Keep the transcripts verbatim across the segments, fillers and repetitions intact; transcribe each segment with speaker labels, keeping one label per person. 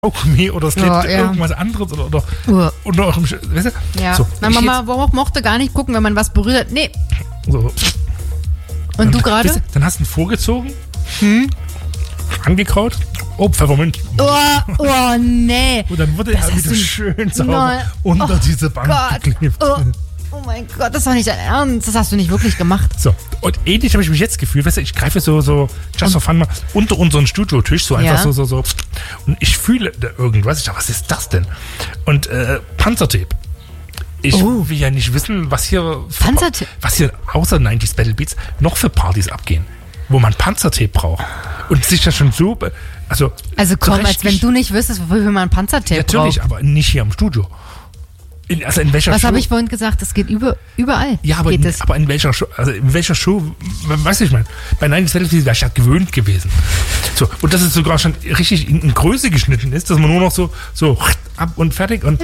Speaker 1: Kaugummi oder es klebt
Speaker 2: Ja, ja.
Speaker 1: irgendwas anderes oder, oder
Speaker 2: Uah.
Speaker 1: unter eurem Sch- weißt du?
Speaker 2: Ja.
Speaker 1: So,
Speaker 2: Na,
Speaker 1: ich
Speaker 2: Mama
Speaker 1: jetzt-
Speaker 2: wo- mochte gar nicht gucken, wenn man was berührt. Nee.
Speaker 1: so.
Speaker 2: Und du
Speaker 1: weißt
Speaker 2: gerade?
Speaker 1: du, dann hast du ihn vorgezogen,
Speaker 2: Hm?
Speaker 1: angekraut, oh, Pfefferminz.
Speaker 2: Oh, oh, nee.
Speaker 1: Und dann wurde
Speaker 2: Das
Speaker 1: er
Speaker 2: hast
Speaker 1: wieder
Speaker 2: du-
Speaker 1: schön sauber
Speaker 2: Nein.
Speaker 1: unter
Speaker 2: Oh
Speaker 1: diese Bank
Speaker 2: Gott.
Speaker 1: geklebt.
Speaker 2: Oh, oh mein Gott, das war nicht dein Ernst. Das hast du nicht wirklich gemacht.
Speaker 1: So, und ähnlich habe ich mich jetzt gefühlt. Weißt du, ich greife so, so just for fun mal unter unseren Studiotisch, so einfach
Speaker 2: Ja.
Speaker 1: so, so, so. Und ich fühle da irgendwas. Ich dachte, was ist das denn? Und äh, Panzertape. Ich
Speaker 2: Oh.
Speaker 1: will ja nicht wissen, was hier, für,
Speaker 2: Panzertape?
Speaker 1: was hier außer neunziger Battle Beats noch für Partys abgehen, wo man Panzertape braucht. Und sich das schon so, also.
Speaker 2: Also komm, als wenn
Speaker 1: zurechtgesch-
Speaker 2: du nicht wüsstest, wofür man Panzertape
Speaker 1: Natürlich,
Speaker 2: braucht.
Speaker 1: aber nicht hier im Studio. In, also in welcher
Speaker 2: Was
Speaker 1: Show?
Speaker 2: habe ich vorhin gesagt? Das geht über, überall.
Speaker 1: Ja, aber
Speaker 2: geht
Speaker 1: in,
Speaker 2: es.
Speaker 1: aber in welcher Show, also in welcher Show, weißt du, ich meine, bei neunziger Battle Beats wäre ich ja gewöhnt gewesen. So, und dass es sogar schon richtig in, in Größe geschnitten ist, dass man nur noch so, so ab und fertig und.
Speaker 2: Ja.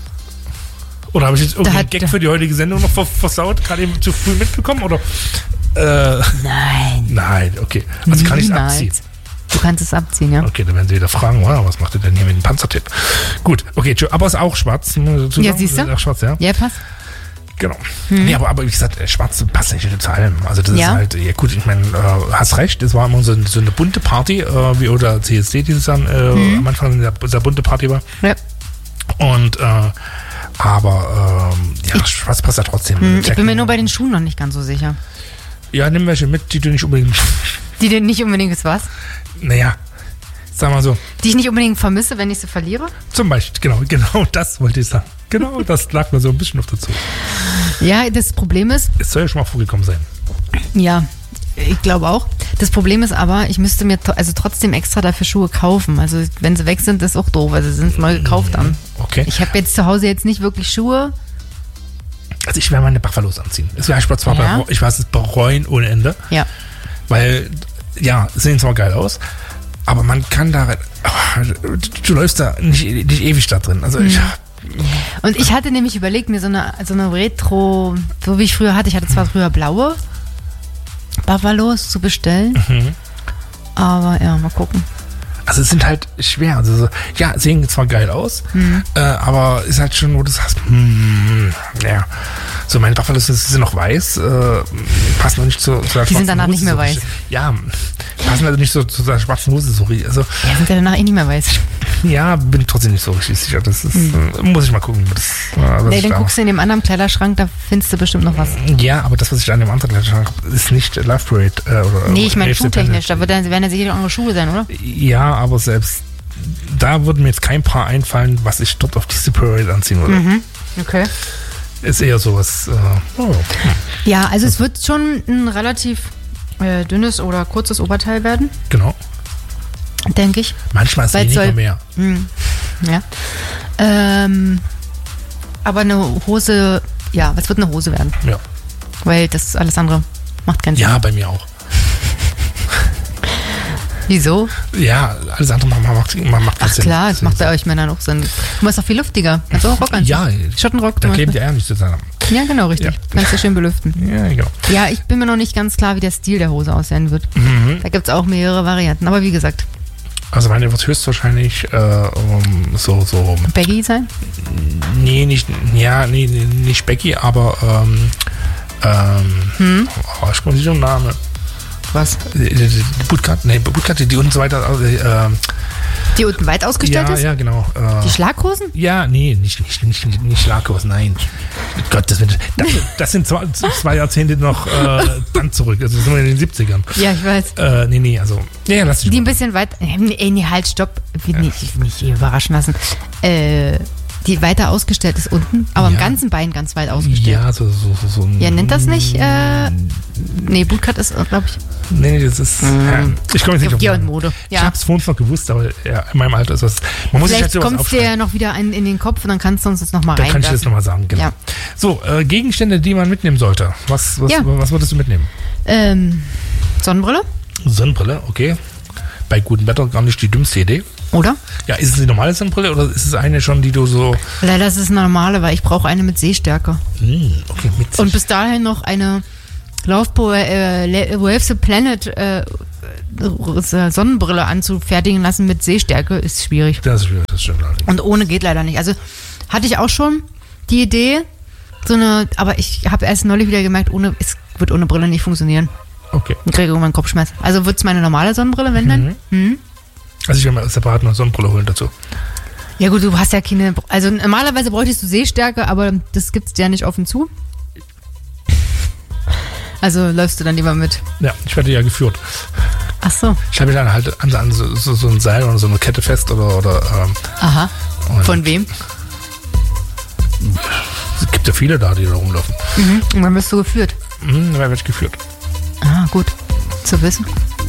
Speaker 1: Oder habe ich jetzt irgendeinen
Speaker 2: hat-
Speaker 1: Gag für die heutige Sendung noch vers- versaut, gerade eben zu früh mitbekommen? Oder? Äh,
Speaker 2: Nein.
Speaker 1: nein, okay. Also kann ich es
Speaker 2: Niemals.
Speaker 1: abziehen.
Speaker 2: Du kannst es abziehen, ja.
Speaker 1: Okay, dann werden sie wieder fragen, wow, was macht ihr denn hier mit dem Panzertape? Gut, okay, tschö, aber ist auch schwarz. muss ich dazu
Speaker 2: Ja,
Speaker 1: sagen.
Speaker 2: siehst du?
Speaker 1: Ist auch schwarz, ja.
Speaker 2: Ja, passt.
Speaker 1: Genau. Nee, aber, aber wie gesagt, äh, schwarz passt nicht zu allem. Also das
Speaker 2: Ja.
Speaker 1: ist halt, ja gut, ich meine, äh, hast recht, es war immer so, so eine bunte Party, äh, wie oder C S D dieses Jahr äh, am Anfang eine sehr, sehr bunte Party war.
Speaker 2: Ja.
Speaker 1: Und, äh, aber, ähm, ja, schwarz passt ja trotzdem.
Speaker 2: Hm, ich
Speaker 1: Checken.
Speaker 2: bin mir nur bei den Schuhen noch nicht ganz so sicher.
Speaker 1: Ja, nimm welche mit, die du nicht unbedingt,
Speaker 2: Die dir nicht unbedingt ist was?
Speaker 1: naja, sag mal so,
Speaker 2: Die ich nicht unbedingt vermisse, wenn ich sie verliere?
Speaker 1: zum Beispiel, genau, genau das wollte ich sagen. Genau, das lag mir so ein bisschen auf dazu.
Speaker 2: Ja, das Problem ist,
Speaker 1: Es soll ja schon mal vorgekommen sein.
Speaker 2: ja, ich glaube auch. Das Problem ist aber, ich müsste mir to- also trotzdem extra dafür Schuhe kaufen. Also wenn sie weg sind, ist auch doof. Also sie sind neu gekauft dann.
Speaker 1: Okay.
Speaker 2: Ich habe jetzt zu Hause jetzt nicht wirklich Schuhe.
Speaker 1: Also ich werde meine Buffalos anziehen. Es wäre zwar
Speaker 2: Ja?
Speaker 1: bei, ich weiß es bereuen ohne Ende,
Speaker 2: Ja.
Speaker 1: weil ja, sehen zwar geil aus, aber man kann da, oh, du läufst da nicht, nicht ewig da drin. Also ich,
Speaker 2: Und ich hatte nämlich überlegt, mir so eine, so eine Retro, so wie ich früher hatte, ich hatte zwar früher blaue Buffalos zu bestellen,
Speaker 1: Mhm.
Speaker 2: aber ja, mal gucken.
Speaker 1: also es sind halt schwer. Also so, ja, sehen zwar geil aus,
Speaker 2: Mhm.
Speaker 1: äh, aber ist halt schon, wo du sagst, hm, ja. So, meine Buffalos sind noch weiß, äh, passen noch nicht zu, zu der
Speaker 2: Die sind
Speaker 1: schwarzen
Speaker 2: danach
Speaker 1: Hose
Speaker 2: nicht mehr
Speaker 1: so
Speaker 2: weiß.
Speaker 1: richtig. Ja, passen also nicht so zu der schwarzen Hose so richtig. Also
Speaker 2: Ja, sind ja danach eh nicht mehr weiß.
Speaker 1: ja, bin trotzdem nicht so richtig sicher. Das ist, äh, muss ich mal gucken. Das, äh, was
Speaker 2: Nee,
Speaker 1: ich
Speaker 2: dann
Speaker 1: da-
Speaker 2: guckst du in dem anderen Kleiderschrank, da findest du bestimmt noch was.
Speaker 1: Ja, aber das, was ich da an dem anderen Kleiderschrank habe, ist nicht Live Parade. Äh, oder
Speaker 2: Nee, ich meine
Speaker 1: Elfte
Speaker 2: schuhtechnisch, da
Speaker 1: Planet.
Speaker 2: wird dann, werden ja sicher noch andere Schuhe sein, oder?
Speaker 1: Ja, aber selbst da würde mir jetzt kein Paar einfallen, was ich dort auf diese Parade anziehen würde.
Speaker 2: Mhm. Okay.
Speaker 1: Ist eher sowas. Äh, oh.
Speaker 2: Ja, also es wird schon ein relativ äh, dünnes oder kurzes Oberteil werden,
Speaker 1: Genau.
Speaker 2: denke ich.
Speaker 1: Manchmal ist
Speaker 2: Weil es
Speaker 1: weniger
Speaker 2: soll-
Speaker 1: mehr.
Speaker 2: Hm. Ja. Ähm, aber eine Hose, ja, es wird eine Hose werden,
Speaker 1: Ja.
Speaker 2: weil das alles andere macht keinen Sinn.
Speaker 1: Ja, bei mir auch.
Speaker 2: Wieso?
Speaker 1: Ja, alles andere macht, macht, macht, macht keinen
Speaker 2: Ach
Speaker 1: Sinn.
Speaker 2: klar, es macht bei euch Männern auch Sinn. Du machst auch viel luftiger. Kannst du auch Rock anziehen?
Speaker 1: Ja,
Speaker 2: Schottenrock
Speaker 1: da
Speaker 2: zum
Speaker 1: kleben die
Speaker 2: Beispiel.
Speaker 1: Eier nicht zusammen.
Speaker 2: Ja, genau, richtig.
Speaker 1: Ja.
Speaker 2: Kannst du schön belüften.
Speaker 1: Ja, genau.
Speaker 2: Ja, ich bin mir noch nicht ganz klar, wie der Stil der Hose aussehen wird.
Speaker 1: Mhm.
Speaker 2: Da gibt es auch mehrere Varianten. Aber wie gesagt,
Speaker 1: Also meine wird höchstwahrscheinlich äh, um, so, so
Speaker 2: Baggy sein?
Speaker 1: Nee, nicht, ja, nee, nee, nicht Becky, aber ähm, ähm,
Speaker 2: Hm?
Speaker 1: oh, ich komme nicht um den Namen.
Speaker 2: Was?
Speaker 1: Die, die, die Bootcut, nee, Bootcut, die unten so weiter, äh, ähm,
Speaker 2: Die unten weit ausgestellt
Speaker 1: ja,
Speaker 2: ist?
Speaker 1: ja, genau. Äh,
Speaker 2: Die Schlaghosen?
Speaker 1: ja, nee, nicht, nicht, nicht, nicht, nicht Schlaghosen, nein. Gott, das, wird- das, das sind zwei, zwei Jahrzehnte noch äh, dann zurück, also sind wir in den siebzigern.
Speaker 2: Ja, ich weiß.
Speaker 1: Äh, nee, nee, also, ja, lass dich
Speaker 2: Die ein
Speaker 1: mal.
Speaker 2: bisschen weit. Ey, nee, halt, stopp. Nicht, nicht überraschen lassen. Äh, die weiter ausgestellt ist unten, aber am
Speaker 1: Ja.
Speaker 2: ganzen Bein ganz weit ausgestellt.
Speaker 1: Ja, so, so, so, so ein.
Speaker 2: Ja, nennt das nicht? Äh, nee, Bootcut ist, glaube ich.
Speaker 1: Nee, nee, das ist. Ja, ich komme jetzt nicht auf
Speaker 2: Ja,
Speaker 1: den
Speaker 2: und
Speaker 1: Namen.
Speaker 2: Mode.
Speaker 1: Ich
Speaker 2: Ja.
Speaker 1: habe es vorhin noch gewusst, aber ja, in meinem Alter ist das. Man muss sich halt
Speaker 2: Vielleicht
Speaker 1: sowas
Speaker 2: kommt es dir
Speaker 1: aufschreiben.
Speaker 2: ja noch wieder ein, in den Kopf und dann kannst du uns das nochmal
Speaker 1: Dann kann ich das
Speaker 2: reinwerfen.
Speaker 1: nochmal sagen, genau.
Speaker 2: Ja.
Speaker 1: So, äh, Gegenstände, die man mitnehmen sollte. Was, was,
Speaker 2: Ja.
Speaker 1: was würdest du mitnehmen?
Speaker 2: Ähm, Sonnenbrille,
Speaker 1: Sonnenbrille, okay. Bei gutem Wetter gar nicht die dümmste Idee.
Speaker 2: oder?
Speaker 1: Ja, ist es die normale Sonnenbrille oder ist es eine schon, die du so.
Speaker 2: Leider ist es eine normale, weil ich brauche eine mit Sehstärke.
Speaker 1: Hm, okay, mit
Speaker 2: Und bis dahin noch eine Love Power, äh, Le- Waves the Planet äh, Sonnenbrille anzufertigen lassen mit Sehstärke ist schwierig.
Speaker 1: Das ist schwierig, das stimmt allerdings.
Speaker 2: Und ohne geht leider nicht. Also hatte ich auch schon die Idee, so eine, aber ich habe erst neulich wieder gemerkt, ohne, es wird ohne Brille nicht funktionieren.
Speaker 1: Okay.
Speaker 2: Ich kriege irgendwann Kopfschmerz. Also wird es meine normale Sonnenbrille, wenn dann?
Speaker 1: Mhm.
Speaker 2: Mhm.
Speaker 1: Also ich werde mal separat eine Sonnenbrille holen dazu.
Speaker 2: Ja gut, du hast ja keine, also normalerweise bräuchtest du Sehstärke, aber das gibt es dir ja nicht offen zu. Also läufst du dann lieber mit.
Speaker 1: Ja, ich werde ja geführt.
Speaker 2: Ach so.
Speaker 1: Ich habe mich dann halt an, an so, so, so ein Seil oder so eine Kette fest oder... oder ähm,
Speaker 2: Aha. Von wem?
Speaker 1: Es gibt ja viele da, die da rumlaufen.
Speaker 2: Mhm. Und dann wirst du geführt.
Speaker 1: Mhm, dann werde ich geführt.
Speaker 2: Ah, gut. Zu wissen.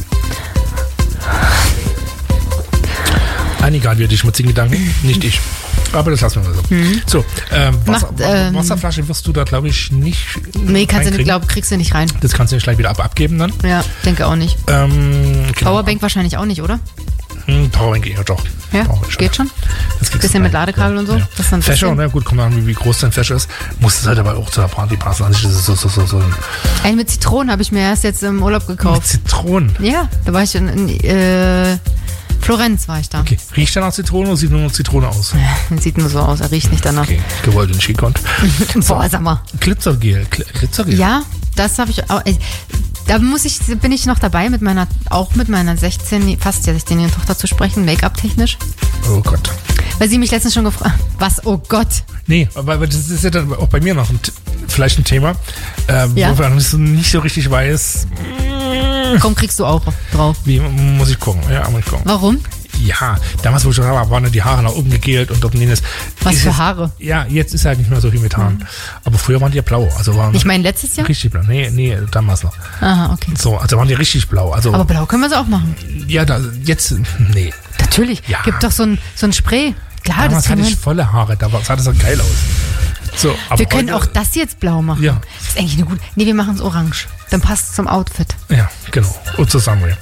Speaker 1: Einiger hat wieder die schmutzigen Gedanken, nicht ich. Aber das lassen wir mal so. Mhm. So, ähm, Wasser,
Speaker 2: Macht, ähm,
Speaker 1: Wasserflasche wirst du da, glaube ich, nicht.
Speaker 2: Nee, kannst du nicht, glaub, kriegst du nicht rein.
Speaker 1: Das kannst du nicht gleich wieder ab abgeben dann.
Speaker 2: Ja, denke auch nicht.
Speaker 1: Ähm, genau.
Speaker 2: Powerbank wahrscheinlich auch nicht, oder?
Speaker 1: Hm, Powerbank ja doch.
Speaker 2: Ja,
Speaker 1: Powerbank
Speaker 2: geht schon.
Speaker 1: Das
Speaker 2: bisschen mit Ladekabel
Speaker 1: ja,
Speaker 2: und so.
Speaker 1: Ja.
Speaker 2: Das dann
Speaker 1: Fächer, na gut, kommt an, wie, wie groß dein Fächer ist. Muss es halt aber auch zur Party passen. Also das ist so, so, so, so.
Speaker 2: Einen mit Zitronen habe ich mir erst jetzt im Urlaub gekauft.
Speaker 1: Mit Zitronen?
Speaker 2: Ja, da war ich in, in äh, Florenz war ich da.
Speaker 1: Okay. Riecht der nach Zitrone oder sieht nur noch Zitrone aus?
Speaker 2: Ja, sieht nur so aus, er riecht nicht danach.
Speaker 1: Okay, gewollt und schikont.
Speaker 2: Boah, sag mal.
Speaker 1: Glitzergel. Glitzergel?
Speaker 2: Ja, das habe ich auch. Da muss ich, bin ich noch dabei, mit meiner, auch mit meiner sechzehn, fast sechzehnjährigen Tochter zu sprechen, Make-up technisch.
Speaker 1: Oh Gott.
Speaker 2: Weil sie mich letztens schon gefragt hat, was, oh Gott.
Speaker 1: Nee, aber das ist ja dann auch bei mir noch ein, vielleicht ein Thema, äh,
Speaker 2: ja.
Speaker 1: wo ich nicht so richtig weiß.
Speaker 2: Komm, kriegst du auch drauf.
Speaker 1: Wie, muss ich gucken? Ja, muss ich gucken.
Speaker 2: Warum?
Speaker 1: Ja, damals, wo ich schon da war, waren die Haare nach oben gegelt und dort und jenes.
Speaker 2: Was
Speaker 1: ist
Speaker 2: für
Speaker 1: es,
Speaker 2: Haare?
Speaker 1: Ja, jetzt ist halt nicht mehr so viel mit Haaren. Mhm. Aber früher waren die ja blau. Also waren
Speaker 2: ich meine, letztes Jahr?
Speaker 1: Richtig blau. Nee, nee, damals noch.
Speaker 2: Aha, okay.
Speaker 1: So, also waren die richtig blau. Also,
Speaker 2: aber blau können wir sie auch machen.
Speaker 1: Ja, da, jetzt, nee.
Speaker 2: Natürlich.
Speaker 1: Ja.
Speaker 2: Gibt doch so ein, so ein Spray. Klar,
Speaker 1: damals
Speaker 2: das
Speaker 1: hatte ich volle Haare, da sah das so geil aus. So, aber
Speaker 2: wir können
Speaker 1: heute,
Speaker 2: auch das jetzt blau machen.
Speaker 1: Ja.
Speaker 2: Das ist eigentlich eine gute. Nee, wir machen es orange. Dann passt es zum Outfit.
Speaker 1: Ja, genau. Und zusammen, ja.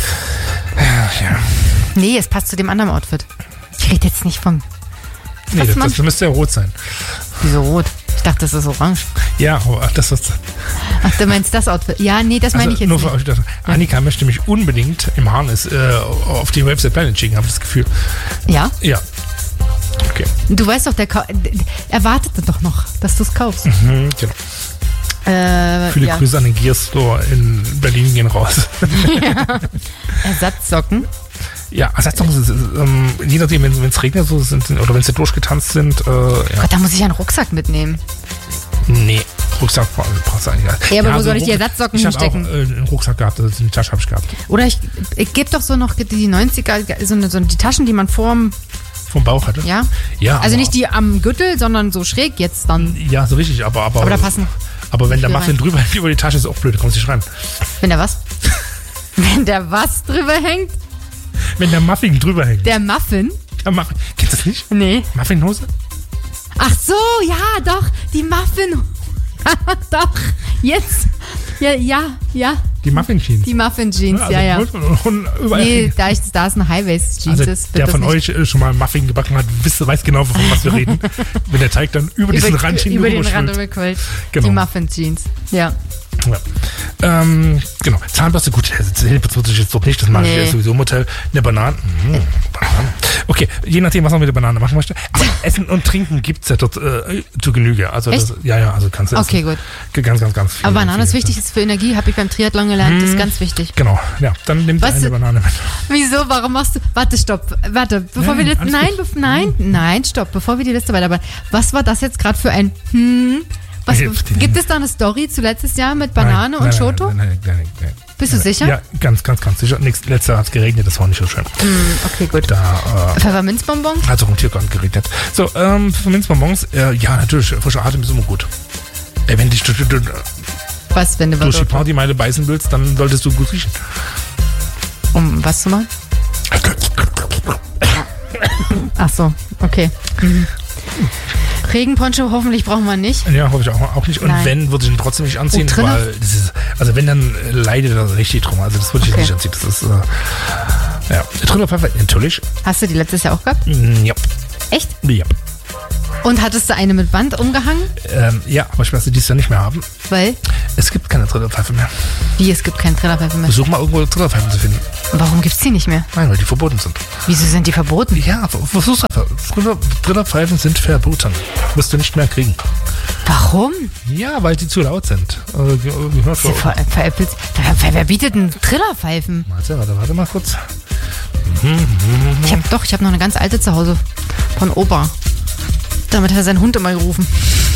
Speaker 1: Ja.
Speaker 2: Nee, es passt zu dem anderen Outfit. Ich rede jetzt nicht vom.
Speaker 1: Nee, das, das müsste ja rot sein.
Speaker 2: Wieso rot? Ich dachte, das ist orange.
Speaker 1: Ja, aber das ist.
Speaker 2: Ach, du meinst das Outfit? Ja, nee, das meine
Speaker 1: also
Speaker 2: ich jetzt
Speaker 1: nur
Speaker 2: nicht.
Speaker 1: Für euch, das, ja. Annika möchte mich unbedingt im Harness äh, auf die Website Planet schicken, habe ich das Gefühl.
Speaker 2: Ja?
Speaker 1: Ja. Okay.
Speaker 2: Du weißt doch, der Ka- er wartet doch noch, dass du es kaufst.
Speaker 1: Mhm, genau.
Speaker 2: Äh,
Speaker 1: Viele
Speaker 2: ja.
Speaker 1: Grüße an den Gear Store in Berlin gehen raus.
Speaker 2: Ja. Ersatzsocken.
Speaker 1: Ja, Ersatzsocken ist, ähm, je nachdem, wenn es regnet so sind, oder wenn sie durchgetanzt sind. Äh, ja.
Speaker 2: Gott, da muss ich einen Rucksack mitnehmen.
Speaker 1: Nee, Rucksack brauchst du eigentlich gar nicht.
Speaker 2: Ja, aber
Speaker 1: ja,
Speaker 2: wo
Speaker 1: also
Speaker 2: soll ich die
Speaker 1: Ruck-
Speaker 2: Ersatzsocken
Speaker 1: ich
Speaker 2: hinstecken?
Speaker 1: Ich habe auch äh, einen Rucksack gehabt, also eine Tasche habe ich gehabt.
Speaker 2: Oder ich, ich gebe doch so noch die neunziger, so, eine, so die Taschen, die man vorm,
Speaker 1: Vom Bauch hatte?
Speaker 2: ja?
Speaker 1: Ja.
Speaker 2: Also
Speaker 1: aber,
Speaker 2: nicht die am Gürtel, sondern so schräg jetzt dann.
Speaker 1: Ja, so richtig, aber... Aber,
Speaker 2: Aber da passen.
Speaker 1: Aber wenn der
Speaker 2: Viel
Speaker 1: Muffin
Speaker 2: rein.
Speaker 1: drüber hängt über die Tasche, ist auch blöd, da kommst du nicht rein.
Speaker 2: Wenn der was? Wenn der was drüber hängt?
Speaker 1: Wenn der Muffin drüber hängt.
Speaker 2: Der Muffin?
Speaker 1: Der Muffin. Kennst du das nicht?
Speaker 2: Nee.
Speaker 1: Muffinhose?
Speaker 2: Ach so, ja, doch, die Muffin. Doch, jetzt. Ja, ja, ja.
Speaker 1: Die Muffin-Jeans.
Speaker 2: Die Muffin-Jeans,
Speaker 1: also
Speaker 2: ja, ja.
Speaker 1: Und, und überall
Speaker 2: Nee,
Speaker 1: hängen.
Speaker 2: da, ich, da es eine High-Waist-Jeans
Speaker 1: Also
Speaker 2: ist, wird
Speaker 1: der
Speaker 2: das
Speaker 1: von
Speaker 2: nicht
Speaker 1: euch äh, schon mal Muffin gebacken hat, wisst, weiß genau, von was wir reden. Wenn der Teig dann über, diesen Rand hin
Speaker 2: über den Rand
Speaker 1: rüberschwimmt.
Speaker 2: rüberquillt.
Speaker 1: Genau.
Speaker 2: Die Muffin-Jeans, ja.
Speaker 1: Ja. Ähm, genau. Zahnbürste, gut, Zähne putze ich jetzt doch nicht, das mache
Speaker 2: Nee.
Speaker 1: ich sowieso im Hotel. Eine Banane. Mhm, Banane. Okay, je nachdem, was man mit der Banane machen möchte. Aber Essen und Trinken gibt es ja dort äh, zu Genüge. Also das, ja, ja, also kannst du
Speaker 2: Okay,
Speaker 1: essen.
Speaker 2: gut.
Speaker 1: Ganz, ganz, ganz viel.
Speaker 2: Aber Banane ist
Speaker 1: viel.
Speaker 2: wichtig, ist für Energie, habe ich beim Triathlon gelernt, das ist ganz wichtig.
Speaker 1: Genau, ja, dann nimm dir
Speaker 2: Was
Speaker 1: eine
Speaker 2: du-
Speaker 1: Banane mit.
Speaker 2: Wieso? Warum machst du. Warte, stopp. Warte, bevor
Speaker 1: Nein,
Speaker 2: wir das.
Speaker 1: alles
Speaker 2: Nein,
Speaker 1: gut.
Speaker 2: bef- nein, nein, stopp. Bevor wir die Liste weitermachen. Was war das jetzt gerade für ein Hm? Was,
Speaker 1: Nee, den-
Speaker 2: gibt es da eine Story zu letztes Jahr mit Banane
Speaker 1: Nein,
Speaker 2: und
Speaker 1: nein,
Speaker 2: Schoto?
Speaker 1: Nein, nein, nein, nein, nein.
Speaker 2: Bist du sicher?
Speaker 1: Ja, ganz, ganz, ganz sicher. Nächst, letztes Jahr hat es geregnet, das war nicht so schön.
Speaker 2: Hm, okay, gut.
Speaker 1: Da äh,
Speaker 2: Pfefferminzbonbon?
Speaker 1: hat es auch im Tiergarten geregnet. So, ähm, für Minzbonbons, äh, ja, natürlich, frischer Atem ist immer gut. Ey, wenn dich du, du, du,
Speaker 2: Was, wenn du
Speaker 1: durch die
Speaker 2: was.
Speaker 1: Partymeile beißen willst, dann solltest du gut riechen.
Speaker 2: Um was zu machen? Ach so, okay. Mhm. Regenponcho hoffentlich brauchen wir nicht.
Speaker 1: Ja, hoffe ich auch, auch nicht. Und
Speaker 2: Nein.
Speaker 1: wenn, würde ich ihn trotzdem nicht anziehen,
Speaker 2: Oh, drinne?
Speaker 1: weil das ist, also wenn, dann äh, leidet er richtig drum. Also das würde ich
Speaker 2: Okay.
Speaker 1: nicht anziehen. Das ist, äh, ja. Trillerpfeffer, natürlich.
Speaker 2: Hast du die letztes Jahr auch gehabt?
Speaker 1: Mm, Ja.
Speaker 2: Echt?
Speaker 1: Ja.
Speaker 2: Und hattest du eine mit Band umgehangen?
Speaker 1: Ähm, ja, aber ich weiß, die dies ja nicht mehr haben.
Speaker 2: Weil?
Speaker 1: Es gibt keine Trillerpfeife mehr.
Speaker 2: Wie, es gibt keine Trillerpfeife mehr?
Speaker 1: Versuch mal irgendwo Trillerpfeifen zu finden.
Speaker 2: Warum gibt's die nicht mehr?
Speaker 1: Nein, weil die verboten sind.
Speaker 2: Wieso sind die verboten?
Speaker 1: Ja, versuch's einfach. Triller, Trillerpfeifen sind verboten. Wirst du nicht mehr kriegen.
Speaker 2: Warum?
Speaker 1: Ja, weil die zu laut sind. Also, gehört
Speaker 2: Ver ver veräppelt. Wer, wer bietet denn Trillerpfeifen?
Speaker 1: Warte, warte, warte mal kurz.
Speaker 2: Ich hab doch, ich habe noch eine ganz alte zu Hause. Von Opa. Damit hat er seinen Hund immer gerufen.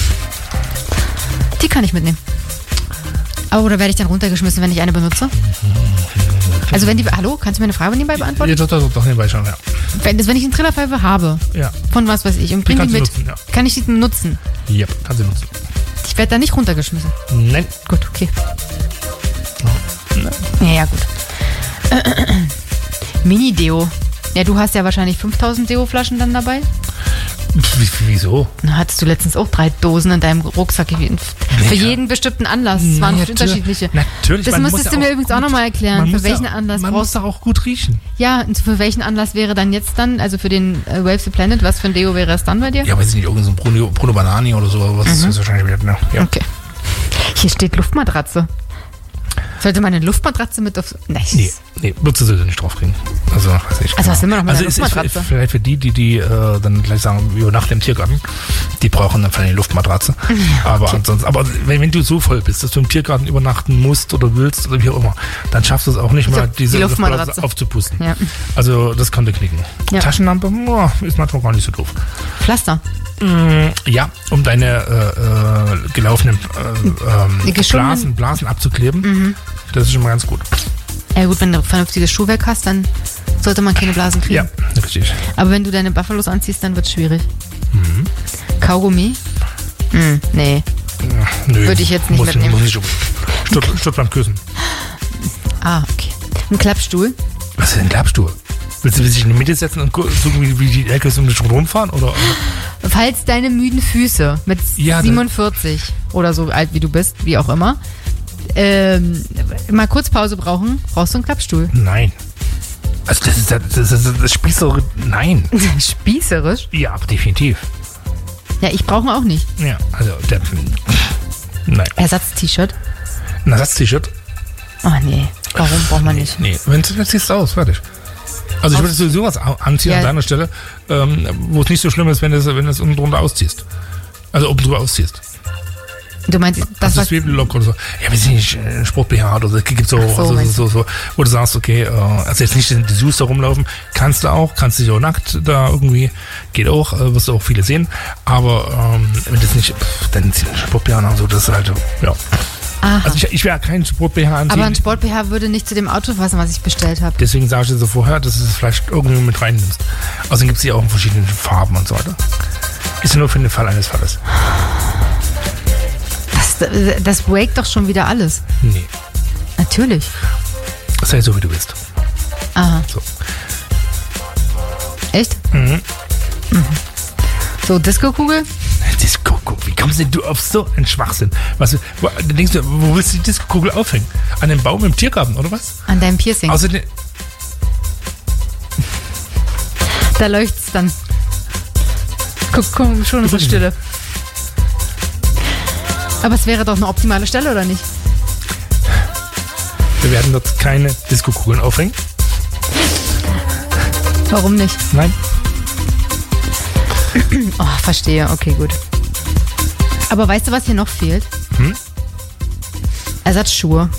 Speaker 2: Die kann ich mitnehmen. Aber oder werde ich dann runtergeschmissen, wenn ich eine benutze? Also wenn die... Hallo, kannst du mir eine Frage nebenbei beantworten?
Speaker 1: Ja, doch, doch, doch, nebenbei schon, ja.
Speaker 2: Wenn, wenn ich eine Trillerpfeife habe,
Speaker 1: ja.
Speaker 2: Von was weiß ich, und bring die, die mit,
Speaker 1: nutzen, ja.
Speaker 2: Kann ich die nutzen?
Speaker 1: Ja, kann sie nutzen.
Speaker 2: Ich werde da nicht runtergeschmissen?
Speaker 1: Nein.
Speaker 2: Gut, okay.
Speaker 1: Nein.
Speaker 2: Ja, ja, gut. Mini-Deo. Ja, du hast ja wahrscheinlich fünftausend Deo-Flaschen dann dabei.
Speaker 1: Wie, wieso?
Speaker 2: Na, hattest du letztens auch drei Dosen in deinem Rucksack. Für
Speaker 1: ja.
Speaker 2: jeden bestimmten Anlass. Es waren
Speaker 1: ja,
Speaker 2: unterschiedliche.
Speaker 1: Natürlich.
Speaker 2: Das müsstest du mir übrigens auch nochmal erklären. Für welchen
Speaker 1: ja,
Speaker 2: Anlass
Speaker 1: man
Speaker 2: brauchst
Speaker 1: muss da auch gut riechen.
Speaker 2: Ja, und für welchen Anlass wäre dann jetzt dann, also für den äh, Wave the Planet, was für ein Deo wäre es dann bei dir?
Speaker 1: Ja, weiß ich nicht, irgendein so Bruno, Bruno Banani oder so. Was mhm. ist wahrscheinlich wieder, ne? Ja.
Speaker 2: Okay. Hier steht Luftmatratze. Sollte man eine Luftmatratze mit auf... Nein.
Speaker 1: Nee, nee, würdest du sie nicht draufkriegen. Also, weiß ich.
Speaker 2: Also,
Speaker 1: genau.
Speaker 2: was sind wir noch mit
Speaker 1: also
Speaker 2: einer Luftmatratze?
Speaker 1: Ist vielleicht für die, die, die äh, dann gleich sagen, übernachten im Tiergarten, die brauchen dann vielleicht eine Luftmatratze.
Speaker 2: Ja, okay.
Speaker 1: Aber ansonsten, aber wenn, wenn du so voll bist, dass du im Tiergarten übernachten musst oder willst oder wie auch immer, dann schaffst du es auch nicht
Speaker 2: ich
Speaker 1: mal, diese
Speaker 2: die
Speaker 1: Luftmatratze,
Speaker 2: Luftmatratze
Speaker 1: aufzupusten.
Speaker 2: Ja.
Speaker 1: Also, das könnte knicken.
Speaker 2: Ja.
Speaker 1: Taschenlampe, boah, ist manchmal gar nicht so doof.
Speaker 2: Pflaster.
Speaker 1: Ja, um deine äh, äh, gelaufenen äh, ähm, Blasen, Blasen abzukleben. Mhm. Das ist schon mal ganz gut.
Speaker 2: Ja gut, wenn du ein vernünftiges Schuhwerk hast, dann sollte man keine Blasen kriegen.
Speaker 1: Ja, richtig.
Speaker 2: Aber wenn du deine Buffalos anziehst, dann wird es schwierig. Mhm. Kaugummi? Mhm, nee.
Speaker 1: Nö,
Speaker 2: würde ich jetzt nicht
Speaker 1: muss,
Speaker 2: mitnehmen.
Speaker 1: Muss nicht Stutt, Stuttland küssen.
Speaker 2: Ah, okay. Ein Klappstuhl?
Speaker 1: Was ist denn ein Klappstuhl? Willst du dich in die Mitte setzen und gucken, wie, wie die Elkes um dich rumfahren? Oder?
Speaker 2: Falls deine müden Füße mit ja, siebenundvierzig oder so alt wie du bist, wie auch immer, ähm, mal kurz Pause brauchen, brauchst du einen Klappstuhl?
Speaker 1: Nein. Also das ist das, das, ist das Spießerisch. Nein.
Speaker 2: Spießerisch?
Speaker 1: Ja, aber definitiv.
Speaker 2: Ja, ich brauche ihn auch nicht.
Speaker 1: Ja, also der, nein.
Speaker 2: Ersatz-T-Shirt?
Speaker 1: Ein Ersatz-T-Shirt?
Speaker 2: Ach nee, warum braucht man nicht?
Speaker 1: Nee, wenn du ziehst du aus, fertig. Also ich würde sowieso was anziehen ja. an deiner Stelle, ähm, wo es nicht so schlimm ist, wenn du es wenn du unten drunter ausziehst. Also oben drüber ausziehst.
Speaker 2: Du meinst, das
Speaker 1: also Zwiebellock oder so. Ja, weiß ich nicht, Sport-B H oder so. Es gibt so,
Speaker 2: so,
Speaker 1: so, so, so, wo du sagst, okay, äh, also jetzt nicht die Sus da rumlaufen, kannst du auch, kannst dich auch nackt da irgendwie, geht auch, äh, wirst du auch viele sehen. Aber ähm, wenn das nicht, pff, dann zieh Sport-B H an und so, das ist halt, ja.
Speaker 2: Aha.
Speaker 1: Also ich, ich werde keinen Sport-B H anziehen.
Speaker 2: Aber ein Sport-B H würde nicht zu dem Auto passen, was ich bestellt habe.
Speaker 1: Deswegen sage ich dir so vorher, dass du es vielleicht irgendwie mit reinnimmst. Außerdem gibt es die auch in verschiedenen Farben und so weiter. Ist ja nur für den Fall eines Falles.
Speaker 2: Das, das breakt doch schon wieder alles.
Speaker 1: Nee.
Speaker 2: Natürlich.
Speaker 1: Sei so, wie du bist.
Speaker 2: Aha.
Speaker 1: So.
Speaker 2: Echt?
Speaker 1: Mhm.
Speaker 2: Mhm. So, Disco-Kugel?
Speaker 1: Disco-Kugel. Wie kommst denn du auf so einen Schwachsinn? Was, wo, denkst du, wo willst du die Disco-Kugel aufhängen? An dem Baum im Tiergarten, oder was?
Speaker 2: An deinem Piercing.
Speaker 1: Außerdem.
Speaker 2: Da leucht's dann. Guck, guck, schon ist es Stille. Aber es wäre doch eine optimale Stelle, oder nicht?
Speaker 1: Wir werden dort keine Disco-Kugeln aufhängen.
Speaker 2: Warum nicht?
Speaker 1: Nein.
Speaker 2: Oh, verstehe. Okay, gut. Aber weißt du, was hier noch fehlt?
Speaker 1: Hm?
Speaker 2: Ersatzschuhe.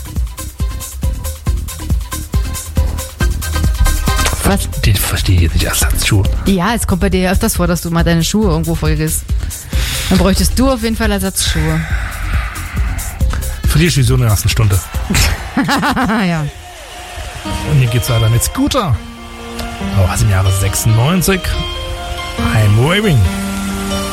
Speaker 2: Was?
Speaker 1: Den verstehe ich jetzt nicht. Ersatzschuhe.
Speaker 2: Ja, es kommt bei dir ja öfters vor, dass du mal deine Schuhe irgendwo vergisst. Dann bräuchtest du auf jeden Fall Ersatzschuhe.
Speaker 1: Verlierst du so in der ersten Stunde.
Speaker 2: Ja.
Speaker 1: Und hier geht's weiter mit Scooter. Auch aus dem Jahre sechsundneunzig. I'm waving.